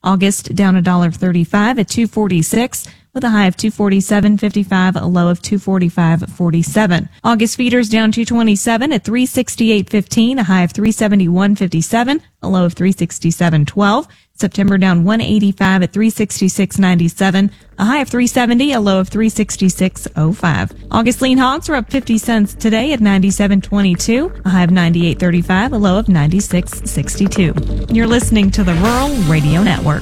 August down $1.35 at $2.46. With a high of $247.55, a low of $245.47. August feeders down $2.27 at $368.15, a high of $371.57, a low of $367.12. September down $185 at $366.97, a high of $370, a low of $366.05. August lean hogs are up 50 cents today at $97.22, a high of $98.35, a low of $96.62. You're listening to the Rural Radio Network.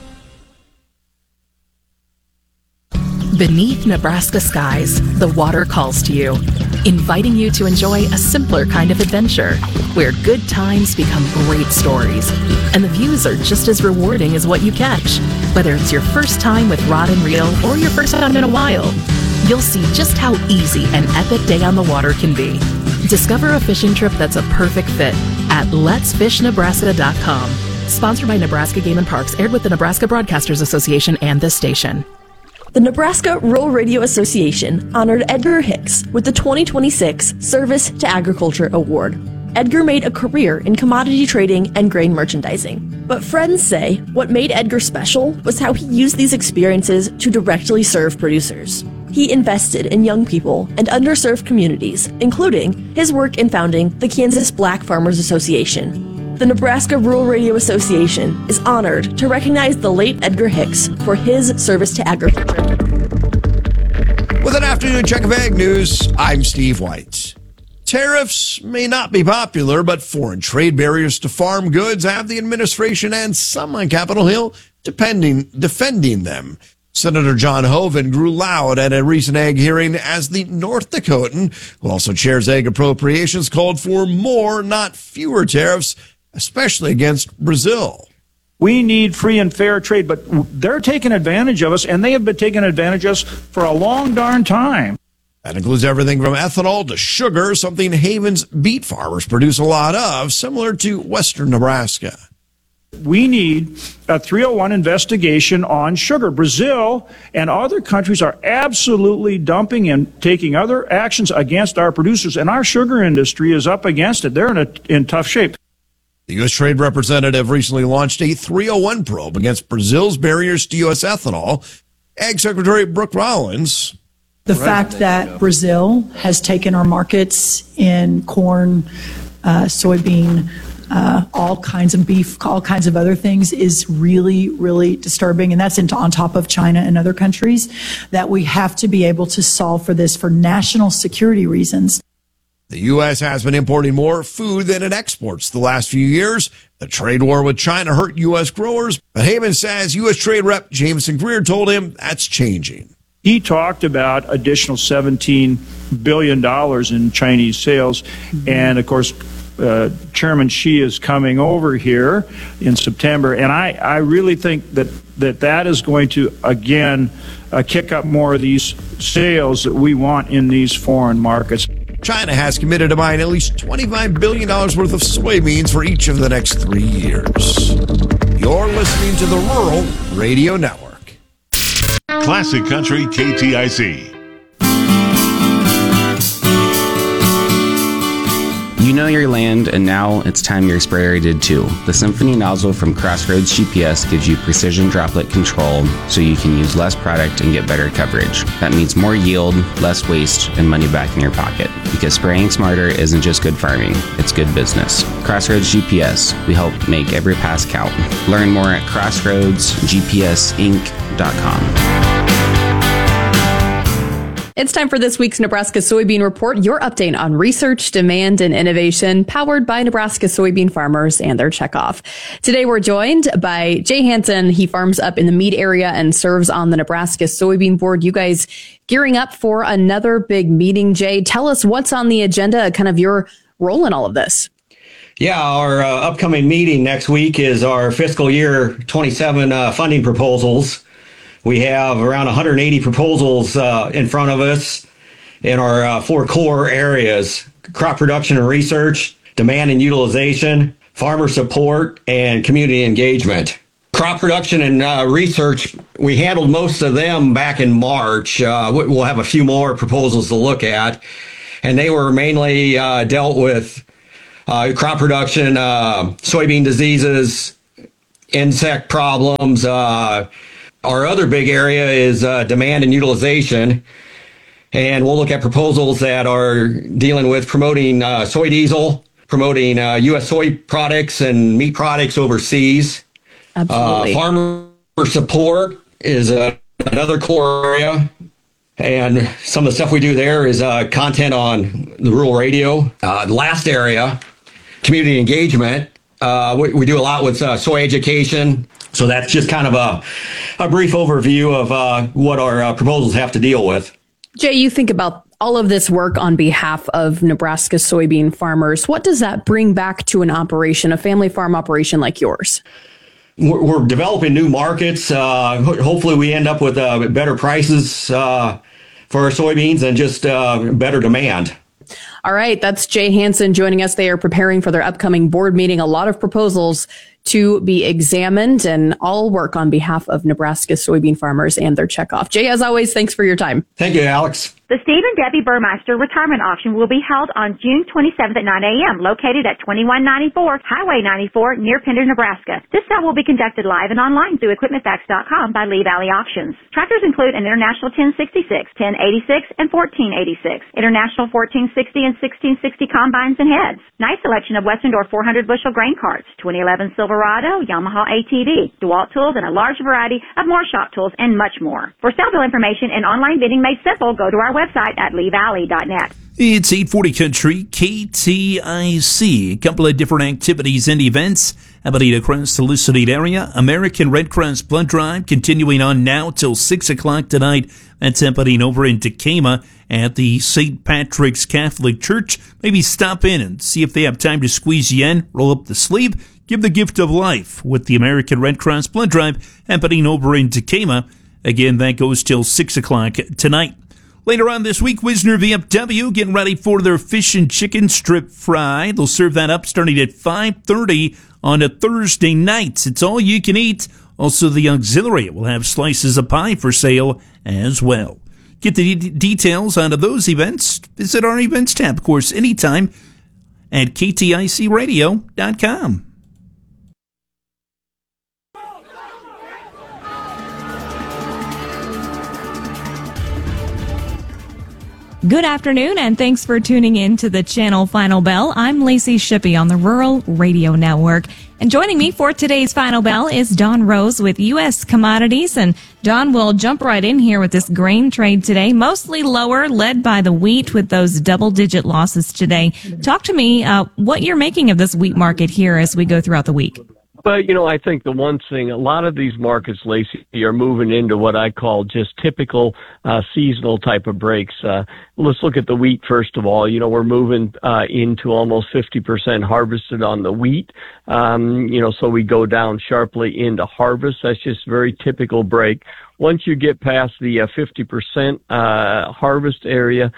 Beneath Nebraska skies, the water calls to you, inviting you to enjoy a simpler kind of adventure, where good times become great stories, and the views are just as rewarding as what you catch. Whether it's your first time with rod and reel or your first time in a while, you'll see just how easy an epic day on the water can be. Discover a fishing trip that's a perfect fit at letsfishnebraska.com. Sponsored by Nebraska Game and Parks, aired with the Nebraska Broadcasters Association and this station. The Nebraska Rural Radio Association honored Edgar Hicks with the 2026 Service to Agriculture Award. Edgar made a career in commodity trading and grain merchandising. But friends say what made Edgar special was how he used these experiences to directly serve producers. He invested in young people and underserved communities, including his work in founding the Kansas Black Farmers Association. The Nebraska Rural Radio Association is honored to recognize the late Edgar Hicks for his service to agriculture. With an afternoon check of ag news, I'm Steve White. Tariffs may not be popular, but foreign trade barriers to farm goods have the administration and some on Capitol Hill defending them. Senator John Hoeven grew loud at a recent ag hearing as the North Dakotan, who also chairs ag appropriations, called for more, not fewer tariffs, especially against Brazil. We need free and fair trade, but they're taking advantage of us, and they have been taking advantage of us for a long darn time. That includes everything from ethanol to sugar, something Haven's beet farmers produce a lot of, similar to western Nebraska. We need a 301 investigation on sugar. Brazil and other countries are absolutely dumping and taking other actions against our producers, and our sugar industry is up against it. They're in tough shape. The U.S. Trade Representative recently launched a 301 probe against Brazil's barriers to U.S. ethanol. Ag Secretary Brooke Rollins. The fact that Brazil has taken our markets in corn, soybean, all kinds of beef, all kinds of other things is really, really disturbing. And that's on top of China and other countries, that we have to be able to solve for this for national security reasons. The U.S. has been importing more food than it exports the last few years. The trade war with China hurt U.S. growers, but Haven says U.S. Trade Rep Jameson Greer told him that's changing. He talked about additional $17 billion in Chinese sales. And, of course, Chairman Xi is coming over here in September. And I really think that is going to, again, kick up more of these sales that we want in these foreign markets. China has committed to buying at least $25 billion worth of soybeans for each of the next 3 years. You're listening to the Rural Radio Network. Classic Country KTIC. You know your land, and now it's time your sprayer did too. The Symphony nozzle from Crossroads GPS gives you precision droplet control so you can use less product and get better coverage. That means more yield, less waste, and money back in your pocket. Because spraying smarter isn't just good farming, it's good business. Crossroads GPS, we help make every pass count. Learn more at crossroadsgpsinc.com. It's time for this week's Nebraska Soybean Report, your update on research, demand, and innovation, powered by Nebraska soybean farmers and their checkoff. Today, we're joined by Jay Hansen. He farms up in the Meade area and serves on the Nebraska Soybean Board. You guys gearing up for another big meeting. Jay, tell us what's on the agenda, kind of your role in all of this. Yeah, our upcoming meeting next week is our fiscal year 27 funding proposals. We have around 180 proposals in front of us in our four core areas: crop production and research, demand and utilization, farmer support, and community engagement. Crop production and research, we handled most of them back in March. We'll have a few more proposals to look at, and they were mainly dealt with crop production, soybean diseases, insect problems. Our other big area is demand and utilization. And we'll look at proposals that are dealing with promoting soy diesel, promoting U.S. soy products and meat products overseas. Absolutely. Farmer support is another core area. And some of the stuff we do there is content on the rural radio. The last area, community engagement. We do a lot with soy education. So that's just kind of a brief overview of what our proposals have to deal with. Jay, you think about all of this work on behalf of Nebraska soybean farmers. What does that bring back to an operation, a family farm operation like yours? We're developing new markets. Hopefully we end up with better prices for our soybeans and just better demand. All right, that's Jay Hansen joining us. They are preparing for their upcoming board meeting. A lot of proposals to be examined, and all work on behalf of Nebraska soybean farmers and their checkoff. Jay, as always, thanks for your time. Thank you, Alex. The Steve and Debbie Burmeister Retirement Auction will be held on June 27th at 9 a.m., located at 2194 Highway 94 near Pender, Nebraska. This sale will be conducted live and online through EquipmentFacts.com by Lee Valley Auctions. Tractors include an International 1066, 1086, and 1486, International 1460 and 1660 combines and heads. Nice selection of Westendorf 400 bushel grain carts, 2011 Silverado, Yamaha ATV, DeWalt tools, and a large variety of more shop tools and much more. For sale bill information and online bidding made simple, go to our website at leevalley.net. It's 840 Country, KTIC. A couple of different activities and events happening across the listed area. American Red Cross Blood Drive continuing on now till 6 o'clock tonight. That's happening over in Tekamah at the St. Patrick's Catholic Church. Maybe stop in and see if they have time to squeeze you in, roll up the sleeve, give the gift of life with the American Red Cross Blood Drive happening over in Tekamah. Again, that goes till 6 o'clock tonight. Later on this week, Wisner VFW getting ready for their fish and chicken strip fry. They'll serve that up starting at 5:30 on a Thursday night. It's all you can eat. Also, the auxiliary will have slices of pie for sale as well. Get the details out of those events. Visit our events tab, of course, anytime at kticradio.com. Good afternoon, and thanks for tuning in to the Channel Final Bell. I'm Lacey Shippey on the Rural Radio Network. And joining me for today's Final Bell is Don Rose with U.S. Commodities. And Don, will jump right in here with this grain trade today. Mostly lower, led by the wheat with those double-digit losses today. Talk to me what you're making of this wheat market here as we go throughout the week. But, I think the one thing, a lot of these markets, Lacey, are moving into what I call just typical seasonal type of breaks. Let's look at the wheat first of all. We're moving into almost 50% harvested on the wheat. So we go down sharply into harvest. That's just a very typical break. Once you get past the 50% harvest area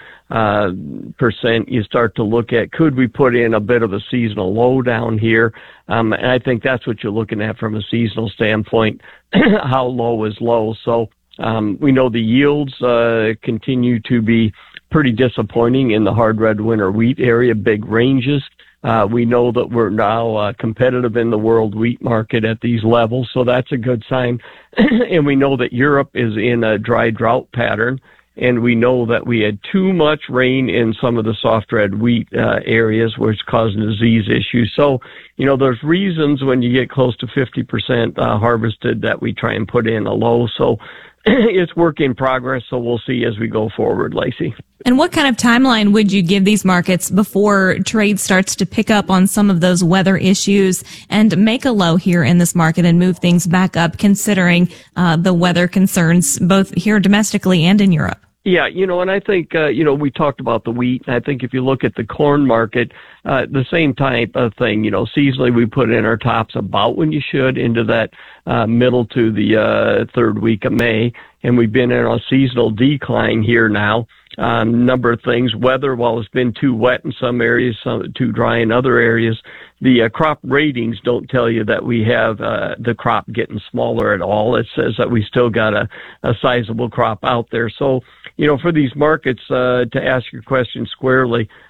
percent, you start to look at, could we put in a bit of a seasonal low down here? And I think that's what you're looking at from a seasonal standpoint, how low is low. So we know the yields continue to be pretty disappointing in the hard red winter wheat area, big ranges. We know that we're now competitive in the world wheat market at these levels, so that's a good sign. And we know that Europe is in a dry drought pattern, and we know that we had too much rain in some of the soft red wheat areas, which caused disease issues. So, there's reasons when you get close to 50% harvested that we try and put in a low. So it's work in progress, so we'll see as we go forward, Lacey. And what kind of timeline would you give these markets before trade starts to pick up on some of those weather issues and make a low here in this market and move things back up, considering the weather concerns both here domestically and in Europe? Yeah, and I think, we talked about the wheat. I think if you look at the corn market, the same type of thing, seasonally we put in our tops about when you should into that middle to the third week of May. And we've been in a seasonal decline here now. Number of things, weather, while it's been too wet in some areas, too dry in other areas, the crop ratings don't tell you that we have the crop getting smaller at all. It says that we still got a sizable crop out there. So, for these markets, to ask your question squarely,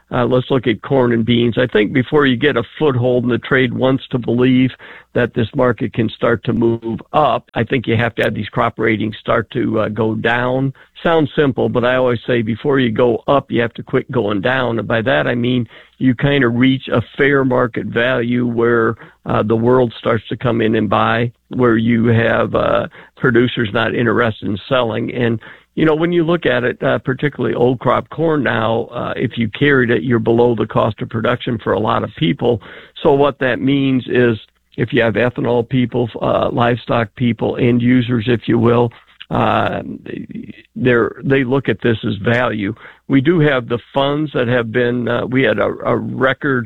let's look at corn and beans. I think before you get a foothold and the trade wants to believe that this market can start to move up, I think you have to have these crop ratings start to go down. Sounds simple, but I always say before you go up, you have to quit going down. And by that, I mean you kind of reach a fair market value where the world starts to come in and buy, where you have producers not interested in selling. And you know, when you look at it, particularly old crop corn now, if you carried it, you're below the cost of production for a lot of people. So what that means is if you have ethanol people, livestock people, end users, if you will, they look at this as value. We do have the funds that have been, we had a record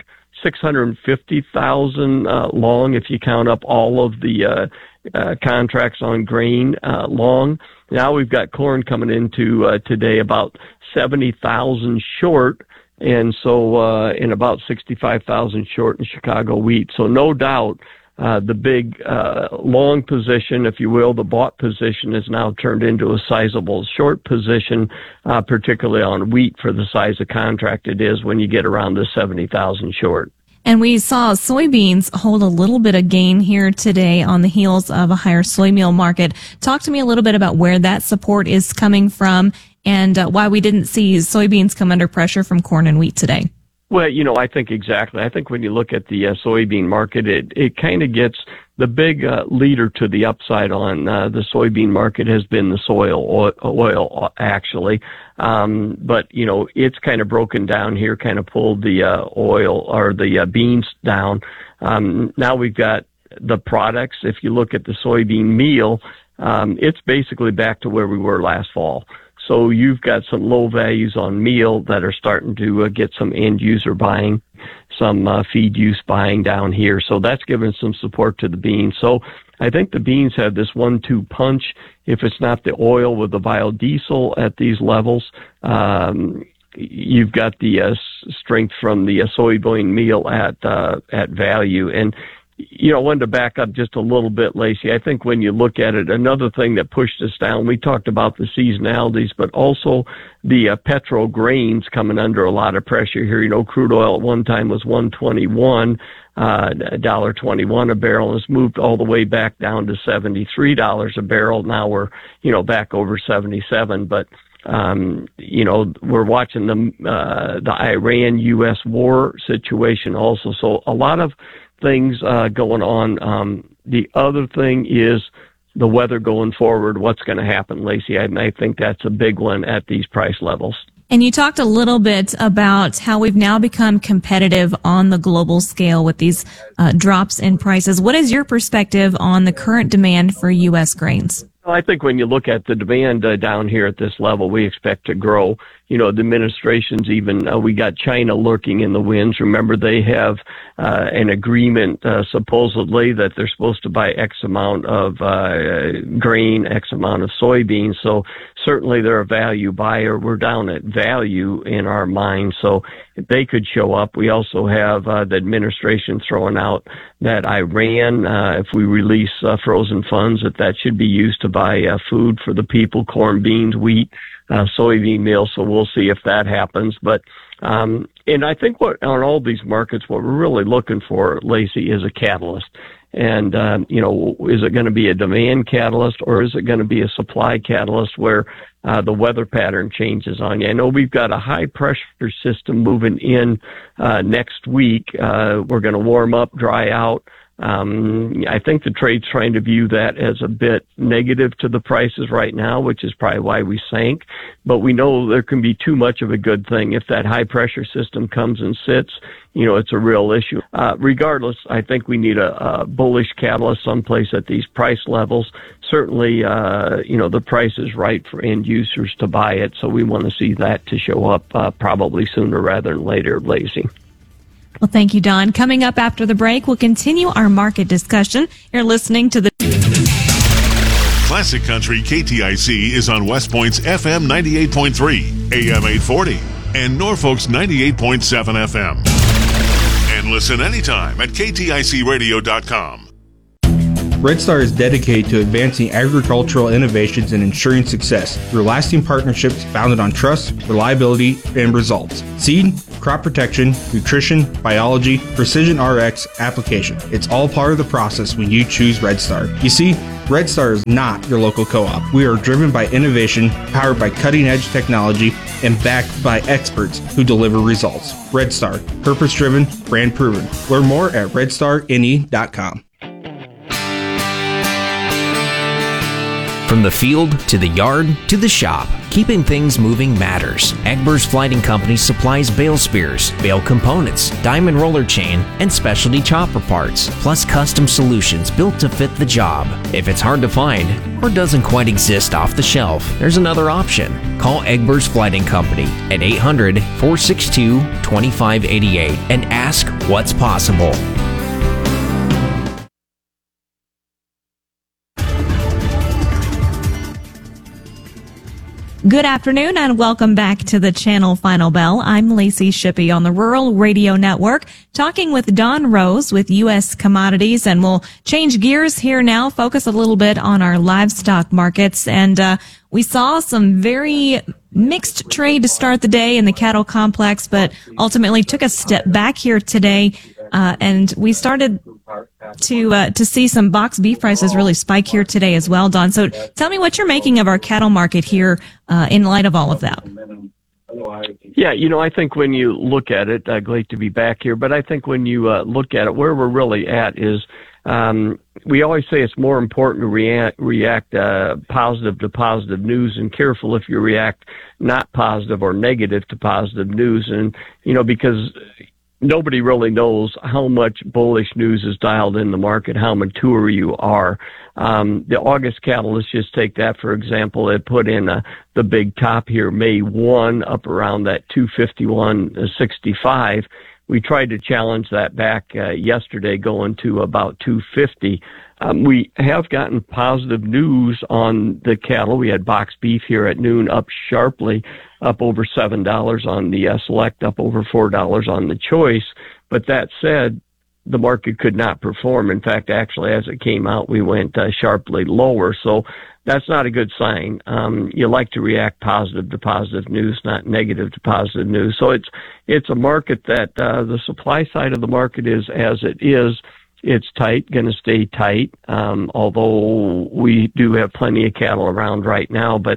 650,000 long if you count up all of the contracts on grain long. Now we've got corn coming into today about 70,000 short, and so and about 65,000 short in Chicago wheat. So no doubt the big long position, if you will, the bought position is now turned into a sizable short position, particularly on wheat for the size of contract it is when you get around the 70,000 short. And we saw soybeans hold a little bit of gain here today on the heels of a higher soy meal market. Talk to me a little bit about where that support is coming from and why we didn't see soybeans come under pressure from corn and wheat today. Well, you know, I think exactly. I think when you look at the soybean market, it kind of gets the big leader to the upside on the soybean market has been the oil actually. But, you know, it's kind of broken down here, kind of pulled the oil or the beans down. Now we've got the products. If you look at the soybean meal, it's basically back to where we were last fall. So you've got some low values on meal that are starting to get some end user buying, some feed use buying down here. So that's given some support to the beans. So I think the beans have this 1-2 punch. If it's not the oil with the biodiesel at these levels, you've got the strength from the soybean meal at value. And you know, I wanted to back up just a little bit, Lacey. I think when you look at it, another thing that pushed us down, we talked about the seasonalities, but also the petro grains coming under a lot of pressure here. You know, crude oil at one time was $121, $1.21 a barrel, and it's moved all the way back down to $73 a barrel. Now we're, you know, back over 77, but you know, we're watching the Iran-U.S. war situation also. So a lot of things going on. The other thing is the weather going forward. What's going to happen, Lacey? I think that's a big one at these price levels. And you talked a little bit about how we've now become competitive on the global scale with these drops in prices. What is your perspective on the current demand for U.S. grains? I think when you look at the demand down here at this level, we expect to grow. You know, the administration's even, we got China lurking in the winds. Remember, they have an agreement, supposedly, that they're supposed to buy X amount of grain, X amount of soybeans. So certainly they're a value buyer. We're down at value in our mind. So if they could show up, we also have the administration throwing out that Iran, if we release frozen funds, that should be used to buy food for the people, corn, beans, wheat, soybean meal. So we'll see if that happens. But and I think what on all these markets, what we're really looking for, Lacey, is a catalyst. And you know, is it going to be a demand catalyst or is it going to be a supply catalyst where the weather pattern changes on you? I know we've got a high pressure system moving in next week. We're going to warm up, dry out. I think the trade's trying to view that as a bit negative to the prices right now, which is probably why we sank. But we know there can be too much of a good thing. If that high pressure system comes and sits, you know, it's a real issue. Regardless, I think we need a bullish catalyst someplace at these price levels. Certainly, you know, the price is right for end users to buy it. So we want to see that to show up probably sooner rather than later, Lacey. Well, thank you, Don. Coming up after the break, we'll continue our market discussion. You're listening to the Classic Country KTIC is on West Point's FM 98.3, AM 840, and Norfolk's 98.7 FM. And listen anytime at KTICradio.com. Red Star is dedicated to advancing agricultural innovations and ensuring success through lasting partnerships founded on trust, reliability, and results. Seed, crop protection, nutrition, biology, precision RX application. It's all part of the process when you choose Red Star. You see, Red Star is not your local co-op. We are driven by innovation, powered by cutting-edge technology, and backed by experts who deliver results. Red Star, purpose-driven, brand-proven. Learn more at redstarne.com. From the field to the yard to the shop, keeping things moving matters. Egbers Flighting Company supplies bale spears, bale components, diamond roller chain, and specialty chopper parts, plus custom solutions built to fit the job. If it's hard to find or doesn't quite exist off the shelf, there's another option. Call Egbers Flighting Company at 800-462-2588 and ask what's possible. Good afternoon and welcome back to the Channel Final Bell. I'm Lacey Shippey on the Rural Radio Network, talking with Don Rose with U.S. Commodities, and we'll change gears here now, focus a little bit on our livestock markets. And we saw some very mixed trade to start the day in the cattle complex, but ultimately took a step back here today, and we started to see some box beef prices really spike here today as well, Don. So tell me what you're making of our cattle market here in light of all of that. Yeah, I think when you look at it, glad to be back here, but I think when you look at it, where we're really at is we always say it's more important to react positive to positive news, and careful if you react not positive or negative to positive news. And, because nobody really knows how much bullish news is dialed in the market, how mature you are. The August cattle, let's just take that for example. It put in the big top here, May 1, up around that 251.65. We tried to challenge that back yesterday, going to about 250. We have gotten positive news on the cattle. We had box beef here at noon up sharply, up over $7 on the select, up over $4 on the choice. But that said, the market could not perform. In fact, actually, as it came out, we went sharply lower. So that's not a good sign. You like to react positive to positive news, not negative to positive news. So it's a market that the supply side of the market is as it is. It's tight, going to stay tight, although we do have plenty of cattle around right now. But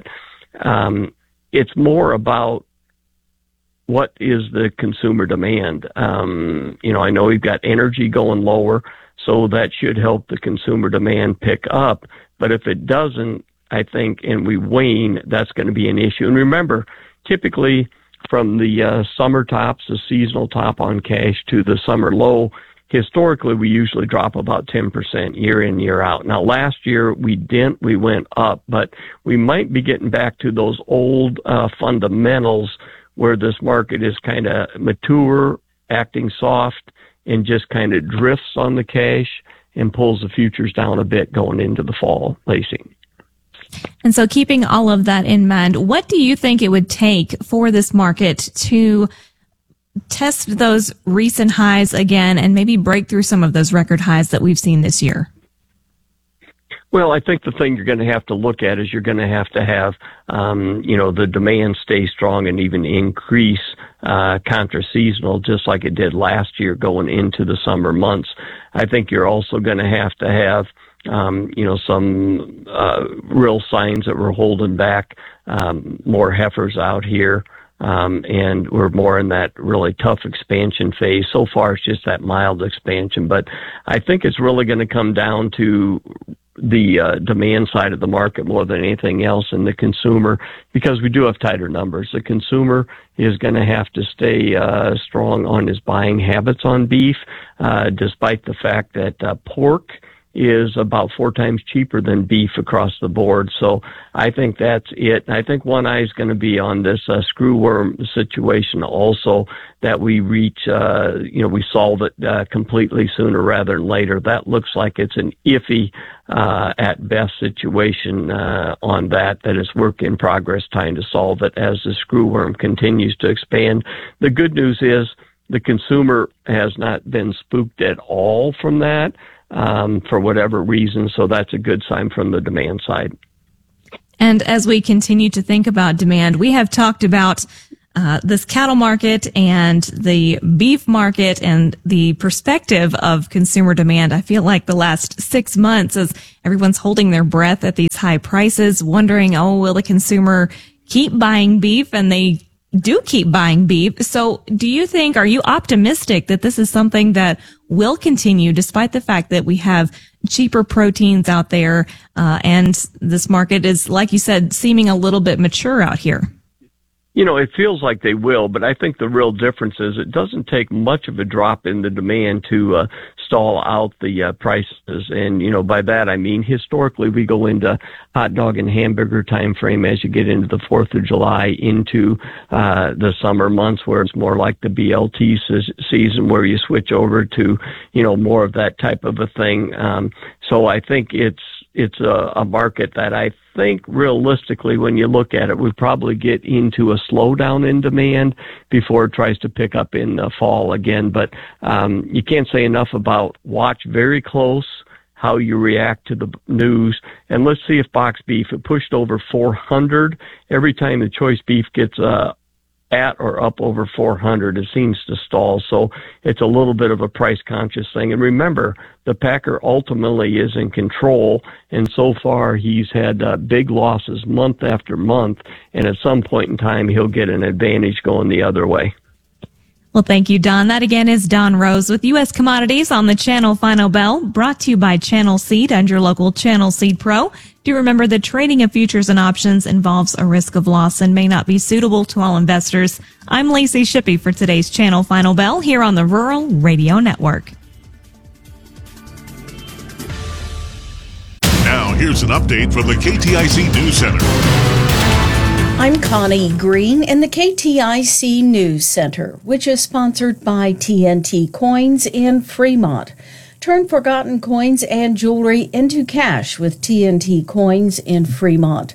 it's more about what is the consumer demand. I know we've got energy going lower, so that should help the consumer demand pick up. But if it doesn't, I think, and we wane, that's going to be an issue. And remember, typically from the summer tops, the seasonal top on cash to the summer low, historically, we usually drop about 10% year in, year out. Now, last year we didn't. We went up, but we might be getting back to those old fundamentals where this market is kind of mature, acting soft, and just kind of drifts on the cash and pulls the futures down a bit going into the fall, Lacey. And so keeping all of that in mind, what do you think it would take for this market to test those recent highs again and maybe break through some of those record highs that we've seen this year? Well, I think the thing you're going to have to look at is you're going to have the demand stay strong and even increase contra-seasonal, just like it did last year going into the summer months. I think you're also going to have some real signs that we're holding back more heifers out here. And we're more in that really tough expansion phase. So far, it's just that mild expansion. But I think it's really going to come down to the demand side of the market more than anything else, and the consumer, because we do have tighter numbers. The consumer is going to have to stay strong on his buying habits on beef, despite the fact that pork is about 4 times cheaper than beef across the board. So I think that's it. I think one eye is going to be on this screwworm situation also, that we reach, we solve it completely sooner rather than later. That looks like it's an iffy at best situation on that is work in progress, trying to solve it as the screwworm continues to expand. The good news is the consumer has not been spooked at all from that. for whatever reason. So that's a good sign from the demand side. And as we continue to think about demand, we have talked about this cattle market and the beef market and the perspective of consumer demand. I feel like the last 6 months, as everyone's holding their breath at these high prices, wondering, will the consumer keep buying beef? And they do keep buying beef. So are you optimistic that this is something that will continue despite the fact that we have cheaper proteins out there, and this market is, like you said, seeming a little bit mature out here? It feels like they will, but I think the real difference is it doesn't take much of a drop in the demand to stall out the prices. And, by that I mean historically we go into hot dog and hamburger time frame as you get into the 4th of July into the summer months, where it's more like the BLT season, where you switch over to, more of that type of a thing. So I think it's a market that I think realistically, when you look at it, we probably get into a slowdown in demand before it tries to pick up in the fall again. But you can't say enough about watch very close how you react to the news. And let's see if box beef, it pushed over 400. Every time the choice beef gets at or up over 400, it seems to stall. So it's a little bit of a price conscious thing. And remember, the packer ultimately is in control. And so far he's had big losses month after month. And at some point in time, he'll get an advantage going the other way. Well, thank you, Don. That again is Don Rose with U.S. Commodities on the Channel Final Bell, brought to you by Channel Seed and your local Channel Seed Pro. Do remember that trading of futures and options involves a risk of loss and may not be suitable to all investors. I'm Lacey Shippey for today's Channel Final Bell here on the Rural Radio Network. Now, here's an update from the KTIC News Center. I'm Connie Green in the KTIC News Center, which is sponsored by TNT Coins in Fremont. Turn forgotten coins and jewelry into cash with TNT Coins in Fremont.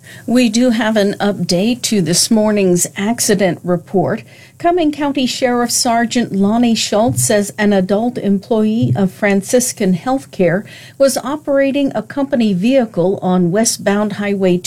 We do have an update to this morning's accident report. Cumming County Sheriff Sergeant Lonnie Schultz says an adult employee of Franciscan Healthcare was operating a company vehicle on westbound Highway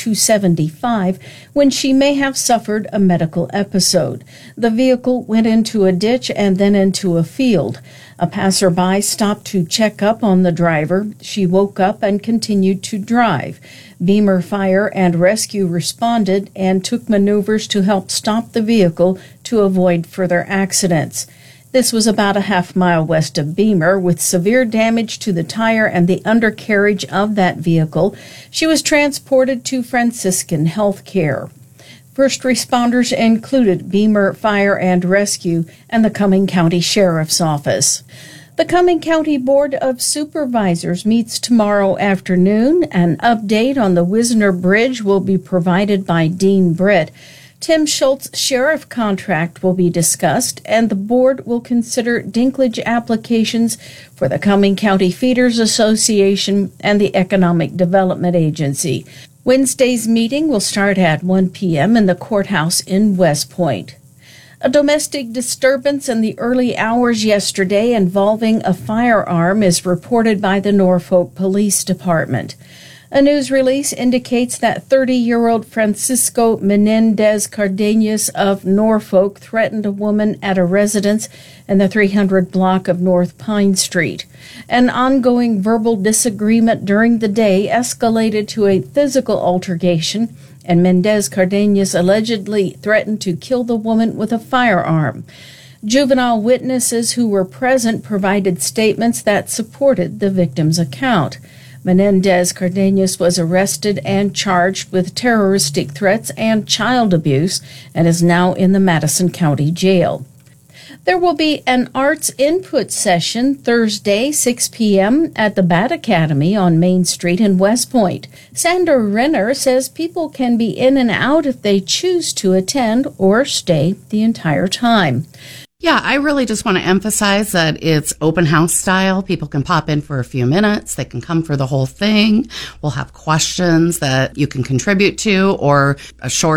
275 when she may have suffered a medical episode. The vehicle went into a ditch and then into a field. A passerby stopped to check up on the driver. She woke up and continued to drive. Beamer Fire and Rescue responded and took maneuvers to help stop the vehicle to avoid further accidents. This was about a half-mile west of Beamer, with severe damage to the tire and the undercarriage of that vehicle. She was transported to Franciscan Healthcare. First responders included Beamer Fire and Rescue and the Cumming County Sheriff's Office. The Cumming County Board of Supervisors meets tomorrow afternoon. An update on the Wisner Bridge will be provided by Dean Britt. Tim Schultz sheriff contract will be discussed, and the board will consider dinklage applications for the Cumming County Feeders Association and the Economic Development Agency. Wednesday's meeting will start at 1 p.m. in the courthouse in West Point. A domestic disturbance in the early hours yesterday involving a firearm is reported by the Norfolk Police Department. A news release indicates that 30-year-old Francisco Menendez Cardenas of Norfolk threatened a woman at a residence in the 300 block of North Pine Street. An ongoing verbal disagreement during the day escalated to a physical altercation, and Mendez Cardenas allegedly threatened to kill the woman with a firearm. Juvenile witnesses who were present provided statements that supported the victim's account. Menendez Cardenas was arrested and charged with terroristic threats and child abuse and is now in the Madison County Jail. There will be an arts input session Thursday, 6 p.m. at the Bat Academy on Main Street in West Point. Sandra Renner says people can be in and out if they choose to attend or stay the entire time. Yeah, I really just want to emphasize that it's open house style. People can pop in for a few minutes. They can come for the whole thing. We'll have questions that you can contribute to or a short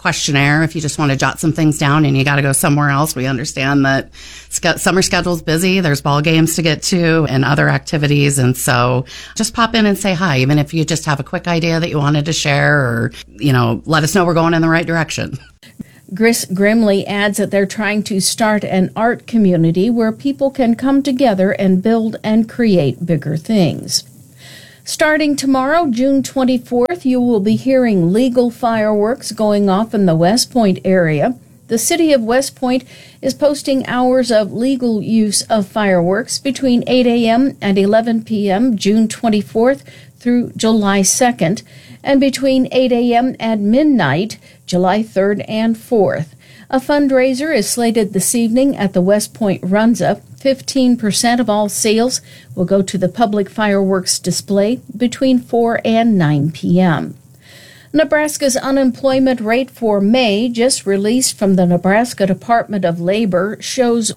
questionnaire if you just want to jot some things down and you got to go somewhere else. We understand that summer schedule's busy. There's ball games to get to and other activities. And so just pop in and say hi, even if you just have a quick idea that you wanted to share or, let us know we're going in the right direction. Chris Grimley adds that they're trying to start an art community where people can come together and build and create bigger things. Starting tomorrow, June 24th, you will be hearing legal fireworks going off in the West Point area. The city of West Point is posting hours of legal use of fireworks between 8 a.m. and 11 p.m. June 24th through July 2nd, and between 8 a.m. and midnight, July 3rd and 4th. A fundraiser is slated this evening at the West Point Runza. 15% of all sales will go to the public fireworks display between 4 and 9 p.m. Nebraska's unemployment rate for May, just released from the Nebraska Department of Labor, shows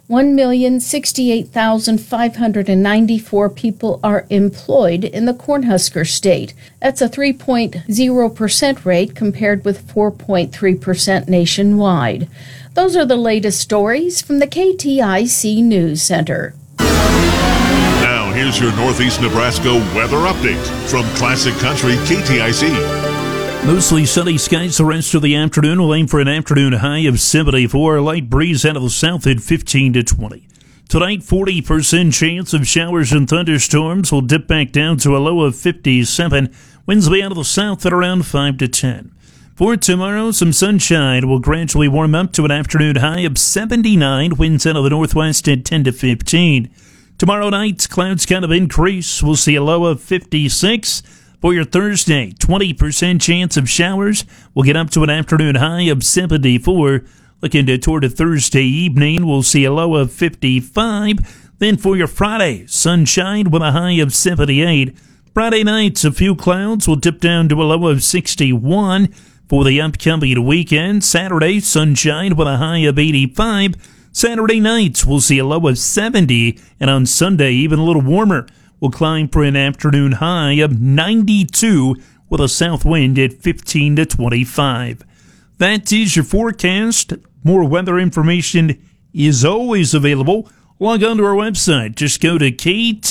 1,068,594 people are employed in the Cornhusker state. That's a 3.0% rate compared with 4.3% nationwide. Those are the latest stories from the KTIC News Center. Now, here's your Northeast Nebraska weather update from Classic Country KTIC. Mostly sunny skies the rest of the afternoon. We'll aim for an afternoon high of 74. A light breeze out of the south at 15 to 20. Tonight, 40% chance of showers and thunderstorms. Will dip back down to a low of 57. Winds will be out of the south at around 5 to 10. For tomorrow, some sunshine will gradually warm up to an afternoon high of 79. Winds out of the northwest at 10 to 15. Tomorrow night, clouds kind of increase. We'll see a low of 56. For your Thursday, 20% chance of showers. We'll get up to an afternoon high of 74. Looking toward a Thursday evening, we'll see a low of 55. Then for your Friday, sunshine with a high of 78. Friday nights, a few clouds will dip down to a low of 61. For the upcoming weekend, Saturday, sunshine with a high of 85. Saturday nights, we'll see a low of 70. And on Sunday, even a little warmer. We'll climb for an afternoon high of 92 with a south wind at 15 to 25. That is your forecast. More weather information is always available. Log on to our website. Just go to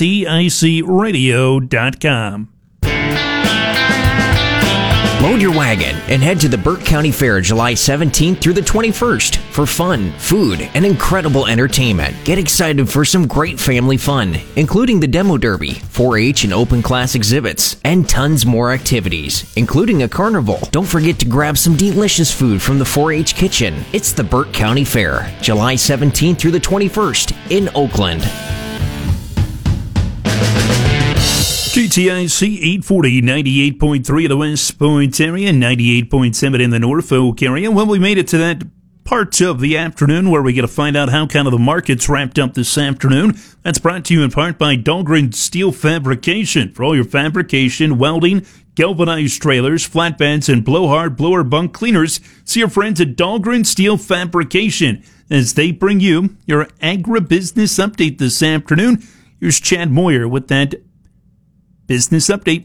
kticradio.com. Load your wagon and head to the Burke County Fair July 17th through the 21st for fun, food, and incredible entertainment. Get excited for some great family fun, including the Demo Derby, 4-H and open class exhibits, and tons more activities, including a carnival. Don't forget to grab some delicious food from the 4-H kitchen. It's the Burke County Fair, July 17th through the 21st in Oakland. KTIC 840, 98.3 in the West Point area, 98.7 in the Norfolk area. Well, we made it to that part of the afternoon where we get to find out how kind of the market's wrapped up this afternoon. That's brought to you in part by Dahlgren Steel Fabrication. For all your fabrication, welding, galvanized trailers, flatbeds, and blowhard blower bunk cleaners, see your friends at Dahlgren Steel Fabrication as they bring you your agribusiness update this afternoon. Here's Chad Moyer with that business update.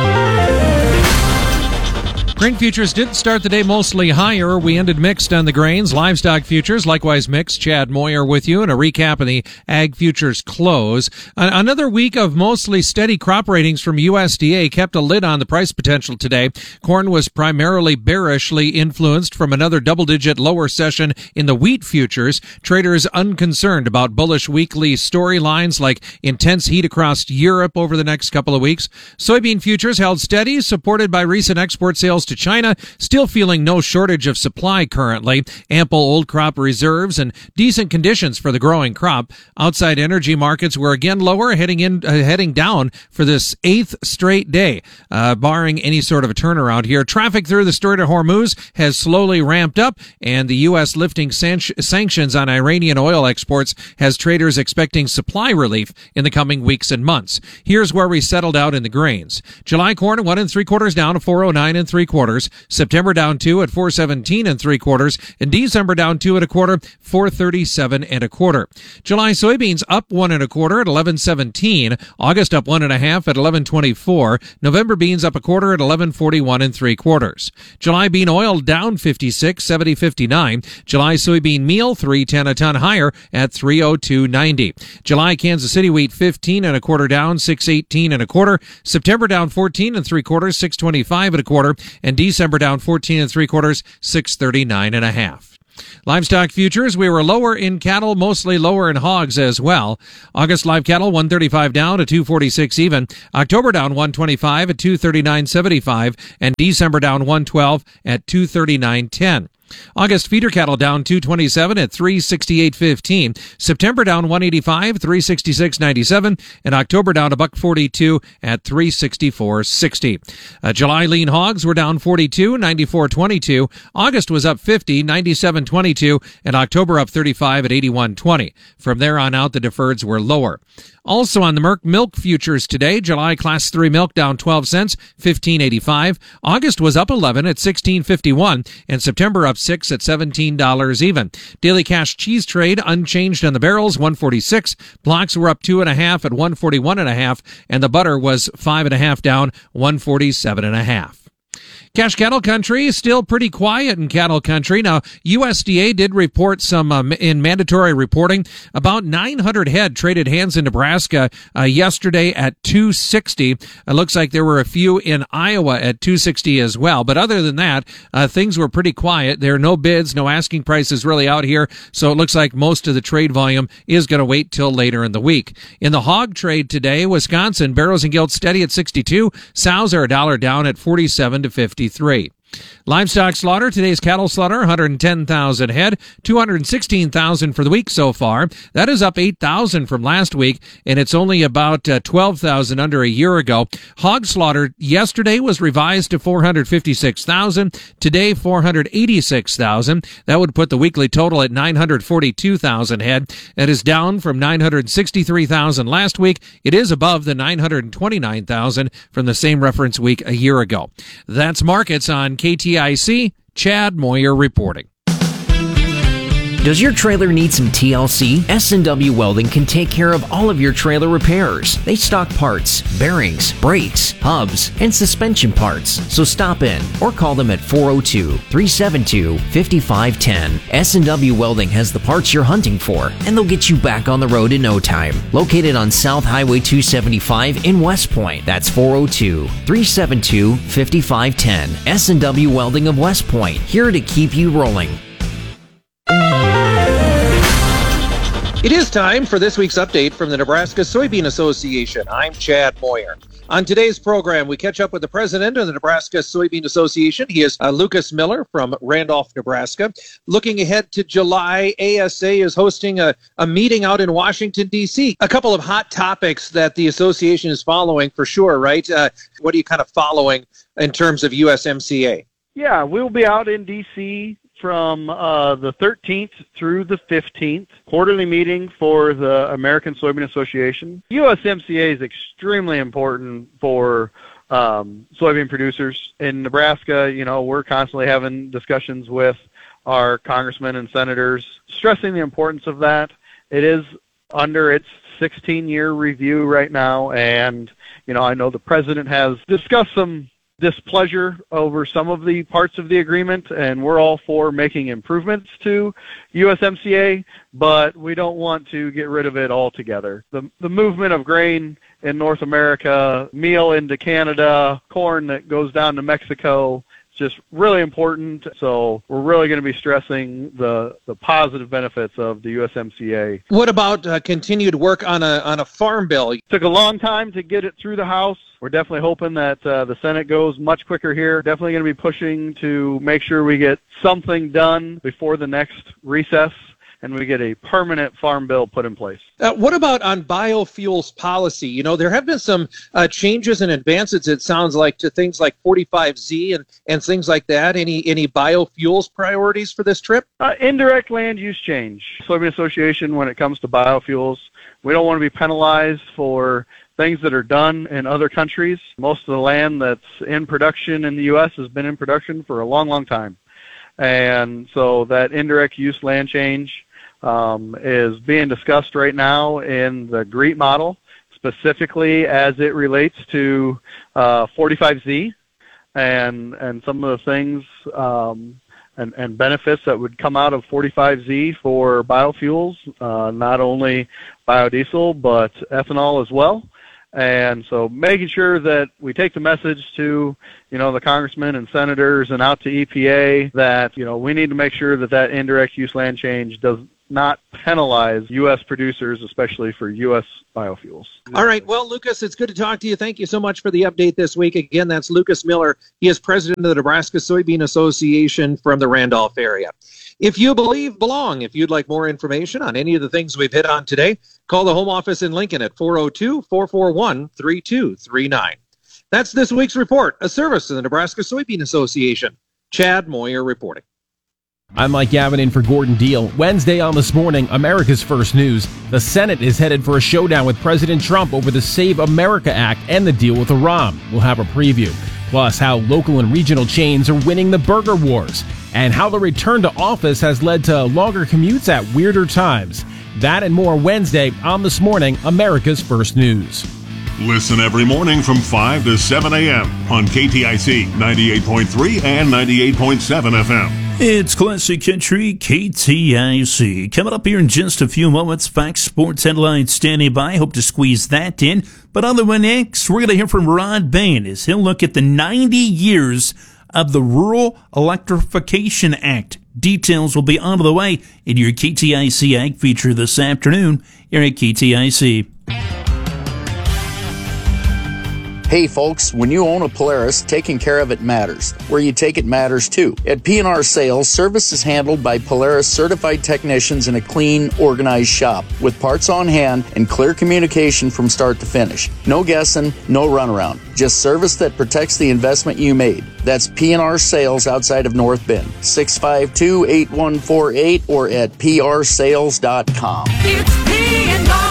Grain futures did start the day mostly higher. We ended mixed on the grains. Livestock futures likewise mixed. Chad Moyer with you and a recap of the ag futures close. Another week of mostly steady crop ratings from USDA kept a lid on the price potential today. Corn was primarily bearishly influenced from another double-digit lower session in the wheat futures. Traders unconcerned about bullish weekly storylines like intense heat across Europe over the next couple of weeks. Soybean futures held steady, supported by recent export sales to China, still feeling no shortage of supply currently. Ample old crop reserves and decent conditions for the growing crop. Outside energy markets were again lower, heading down for this 8th straight day, barring any sort of a turnaround here. Traffic through the Strait of Hormuz has slowly ramped up, and the U.S. lifting sanctions on Iranian oil exports has traders expecting supply relief in the coming weeks and months. Here's where we settled out in the grains. July corn 1 3/4 down to 409 3/4. 3/4. September down 2 at 417 3/4. And December down 2 1/4, 437 1/4. July soybeans up 1 1/4 at 1117. August up 1 1/2 at 1124. November beans up 1/4 at 1141 3/4. July bean oil down 56, 70.59. July soybean meal 310 a ton higher at 302.90. July Kansas City wheat 15 1/4 down, 618 1/4. September down 14 3/4, 625 1/4, and December down 14 3/4, 639 1/2. Livestock futures, we were lower in cattle, mostly lower in hogs as well. August live cattle 135 down to 246 even. October down 125 at 239.75, and December down 112 at 239.10. August feeder cattle down 227 at 368.15. September down 185, 366.97, and October down $1.42 at 364.60. July lean hogs were down 42, 94.22. August was up 50, 97.22, and October up 35 at 81.20. From there on out, the deferreds were lower. Also on the Merck milk futures today, July class 3 milk down 12 cents, 15.85. August was up 11 at 16.51, and September up 6 at $17 even. Daily cash cheese trade unchanged on the barrels, 146. Blocks were up 2.5 at 141.5, and the butter was 5.5 down, 147.5. Cash cattle country is still pretty quiet in cattle country. Now, USDA did report some in mandatory reporting. About 900 head traded hands in Nebraska yesterday at 260. It looks like there were a few in Iowa at 260 as well. But other than that, things were pretty quiet. There are no bids, no asking prices really out here. So it looks like most of the trade volume is going to wait till later in the week. In the hog trade today, Wisconsin, barrows and gilts steady at 62. Sows are $1 down at 47 to 53. Livestock slaughter, today's cattle slaughter, 110,000 head, 216,000 for the week so far. That is up 8,000 from last week, and it's only about 12,000 under a year ago. Hog slaughter yesterday was revised to 456,000. Today, 486,000. That would put the weekly total at 942,000 head. That is down from 963,000 last week. It is above the 929,000 from the same reference week a year ago. That's markets on KTIC. Chad Moyer reporting. Does your trailer need some TLC? S&W Welding can take care of all of your trailer repairs. They stock parts, bearings, brakes, hubs, and suspension parts. So stop in or call them at 402-372-5510. S&W Welding has the parts you're hunting for, and they'll get you back on the road in no time. Located on South Highway 275 in West Point. That's 402-372-5510. S&W Welding of West Point, here to keep you rolling. It is time for this week's update from the Nebraska Soybean Association. I'm Chad Moyer. On today's program, we catch up with the president of the Nebraska Soybean Association. He is Lucas Miller from Randolph, Nebraska. Looking ahead to July, ASA is hosting a meeting out in Washington, D.C. A couple of hot topics that the association is following for sure, right? What are you kind of following in terms of USMCA? Yeah, we'll be out in D.C. from the 13th through the 15th, quarterly meeting for the American Soybean Association. USMCA is extremely important for soybean producers. In Nebraska, you know, we're constantly having discussions with our congressmen and senators, stressing the importance of that. It is under its 16-year review right now, and, you know, I know the president has discussed some displeasure over some of the parts of the agreement, and we're all for making improvements to USMCA, but we don't want to get rid of it altogether. The movement of grain in North America, meal into Canada, corn that goes down to Mexico, just really important. So we're really going to be stressing the positive benefits of the USMCA. What about continued work on a farm bill? It took a long time to get it through the House. We're definitely hoping that the Senate goes much quicker here. Definitely going to be pushing to make sure we get something done before the next recess, and we get a permanent farm bill put in place. What about on biofuels policy? You know, there have been some changes and advances, it sounds like, to things like 45Z and things like that. Any biofuels priorities for this trip? Indirect land use change. Soybean Association, when it comes to biofuels, we don't want to be penalized for things that are done in other countries. Most of the land that's in production in the U.S. has been in production for a long, long time. And so that indirect use land change is being discussed right now in the GREET model, specifically as it relates to 45Z and some of the things and benefits that would come out of 45Z for biofuels, not only biodiesel, but ethanol as well. And so making sure that we take the message to, the congressmen and senators and out to EPA that, we need to make sure that indirect use land change does not penalize U.S. producers, especially for U.S. biofuels. All right. Well, Lucas, it's good to talk to you. Thank you so much for the update this week. Again, that's Lucas Miller. He is president of the Nebraska Soybean Association from the Randolph area. If you believe, belong. If you'd like more information on any of the things we've hit on today, call the home office in Lincoln at 402-441-3239. That's this week's report, a service of the Nebraska Soybean Association. Chad Moyer reporting. I'm Mike Gavin in for Gordon Deal. Wednesday on This Morning, America's First News. The Senate is headed for a showdown with President Trump over the Save America Act and the deal with Iran. We'll have a preview. Plus, how local and regional chains are winning the burger wars, and how the return to office has led to longer commutes at weirder times. That and more Wednesday on This Morning, America's First News. Listen every morning from 5 to 7 a.m. on KTIC 98.3 and 98.7 FM. It's Classic Country KTIC. Coming up here in just a few moments, Fox Sports headlines standing by. Hope to squeeze that in. But on the way next, we're going to hear from Rod Bain as he'll look at the 90 years of the Rural Electrification Act. Details will be on the way in your KTIC Ag feature this afternoon here at KTIC. Hey folks, when you own a Polaris, taking care of it matters. Where you take it matters too. At P&R Sales, service is handled by Polaris certified technicians in a clean, organized shop with parts on hand and clear communication from start to finish. No guessing, no runaround. Just service that protects the investment you made. That's P&R Sales outside of North Bend. 652-8148 or at prsales.com. It's P&R.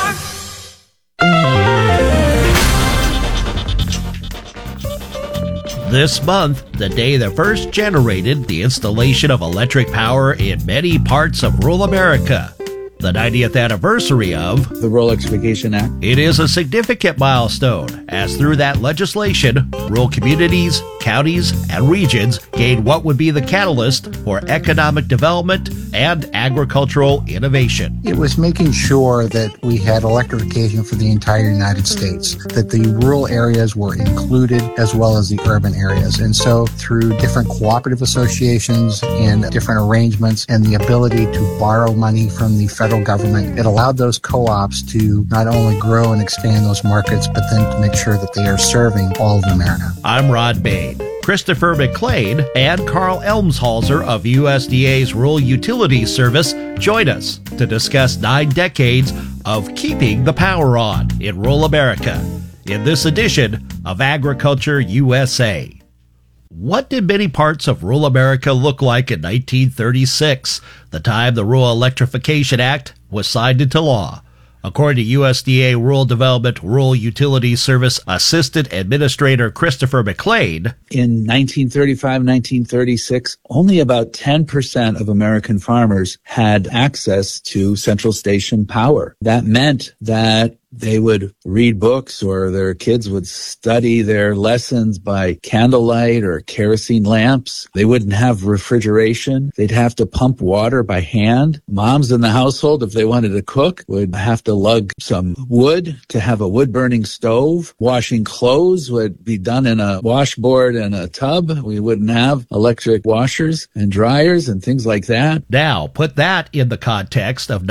This month, the day that first generated the installation of electric power in many parts of rural America. The 90th anniversary of the Rural Electrification Act. It is a significant milestone, as through that legislation, rural communities, counties, and regions gained what would be the catalyst for economic development and agricultural innovation. It was making sure that we had electrification for the entire United States, that the rural areas were included as well as the urban areas. And so through different cooperative associations and different arrangements and the ability to borrow money from the federal government, it allowed those co-ops to not only grow and expand those markets, but then to make sure that they are serving all of America. I'm Rod Bain. Christopher McLean and Carl Elmshauser of USDA's Rural Utilities Service join us to discuss 9 decades of keeping the power on in rural America in this edition of Agriculture USA. What did many parts of rural America look like in 1936, the time the Rural Electrification Act was signed into law? According to USDA Rural Development Rural Utilities Service Assistant Administrator Christopher McLean, in 1935, 1936, only about 10% of American farmers had access to central station power. That meant that they would read books or their kids would study their lessons by candlelight or kerosene lamps. They wouldn't have refrigeration. They'd have to pump water by hand. Moms in the household, if they wanted to cook, would have to lug some wood to have a wood-burning stove. Washing clothes would be done in a washboard and a tub. We wouldn't have electric washers and dryers and things like that. Now, put that in the context of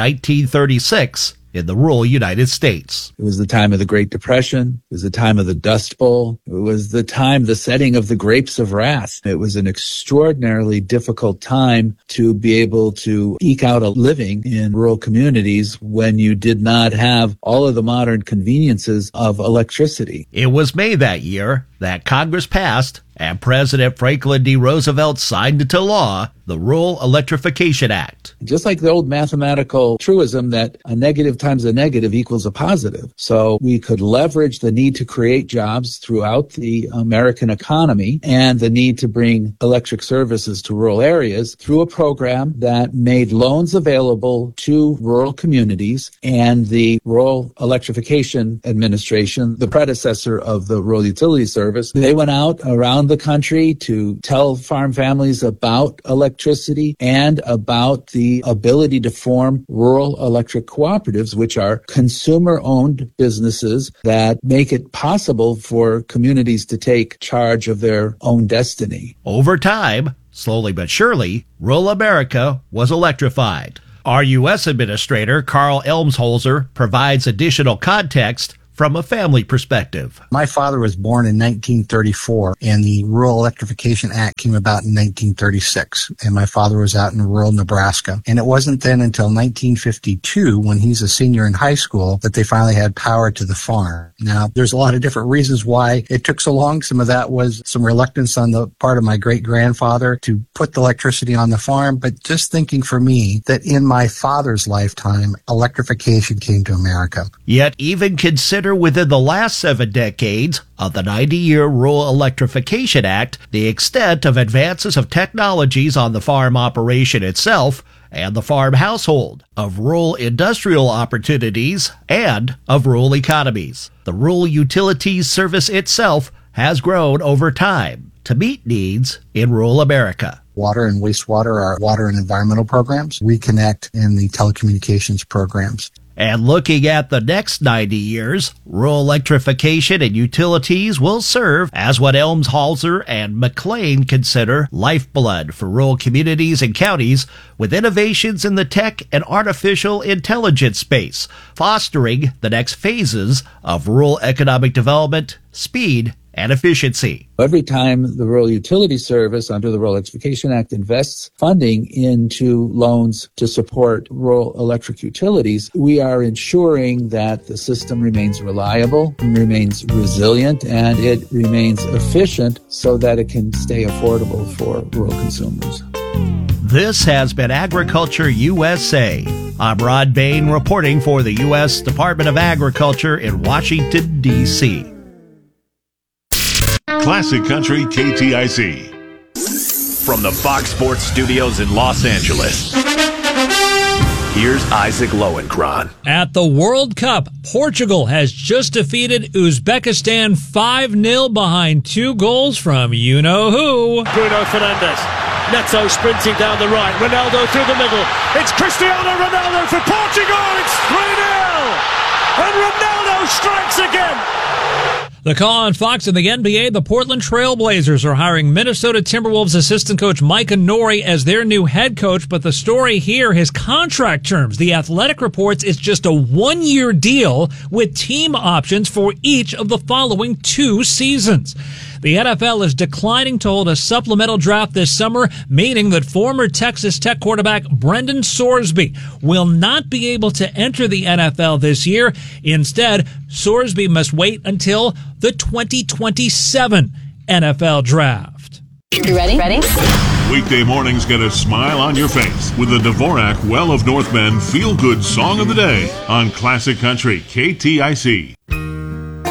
1936 in the rural United States. It was the time of the Great Depression. It was the time of the Dust Bowl. It was the time, the setting of the Grapes of Wrath. It was an extraordinarily difficult time to be able to eke out a living in rural communities when you did not have all of the modern conveniences of electricity. It was May that year that Congress passed And President Franklin D. Roosevelt signed into law the Rural Electrification Act. Just like the old mathematical truism that a negative times a negative equals a positive. So we could leverage the need to create jobs throughout the American economy and the need to bring electric services to rural areas through a program that made loans available to rural communities. And the Rural Electrification Administration, the predecessor of the Rural Utility Service, they went out around the country to tell farm families about electricity and about the ability to form rural electric cooperatives, which are consumer-owned businesses that make it possible for communities to take charge of their own destiny. Over time, slowly but surely, rural America was electrified. Our U.S. Administrator, Carl Elmsholzer, provides additional context from a family perspective. My father was born in 1934, and the Rural Electrification Act came about in 1936, and my father was out in rural Nebraska. And it wasn't then until 1952, when he's a senior in high school, that they finally had power to the farm. Now, there's a lot of different reasons why it took so long. Some of that was some reluctance on the part of my great-grandfather to put the electricity on the farm, but just thinking for me that in my father's lifetime, electrification came to America. Yet even consider within the last 7 decades of the 90-year Rural Electrification Act the extent of advances of technologies on the farm operation itself and the farm household, of rural industrial opportunities, and of rural economies. The Rural Utilities Service itself has grown over time to meet needs in rural America. Water and wastewater are water and environmental programs. Reconnect in the telecommunications programs. And looking at the next 90 years, rural electrification and utilities will serve as what Elmsholzer and McLean consider lifeblood for rural communities and counties, with innovations in the tech and artificial intelligence space, fostering the next phases of rural economic development, speed, and efficiency. Every time the Rural Utility Service under the Rural Electrification Act invests funding into loans to support rural electric utilities, we are ensuring that the system remains reliable, remains resilient, and it remains efficient so that it can stay affordable for rural consumers. This has been Agriculture USA. I'm Rod Bain reporting for the U.S. Department of Agriculture in Washington, D.C. Classic Country KTIC. From the Fox Sports Studios in Los Angeles, here's Isaac Lowenkron. At the World Cup, Portugal has just defeated Uzbekistan 5-0 behind 2 goals from you-know-who. Bruno Fernandes. Neto sprinting down the right. Ronaldo through the middle. It's Cristiano Ronaldo for Portugal. It's 3-0. And Ronaldo strikes again. The call on Fox and the NBA, the Portland Trail Blazers are hiring Minnesota Timberwolves assistant coach Micah Nori as their new head coach. But the story here, his contract terms. The Athletic reports it's just a 1-year deal with team options for each of the following 2 seasons. The NFL is declining to hold a supplemental draft this summer, meaning that former Texas Tech quarterback Brendan Sorsby will not be able to enter the NFL this year. Instead, Sorsby must wait until the 2027 NFL draft. You ready? Weekday mornings get a smile on your face with the Dvorak Well of North Bend Feel Good Song of the Day on Classic Country KTIC.